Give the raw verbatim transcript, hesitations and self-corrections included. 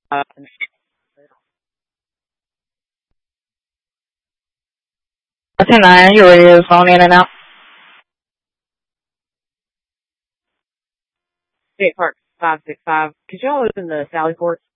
Uh, ten nine, your radio is phone in and out. State Park five six five. Could y'all open the Sally Port?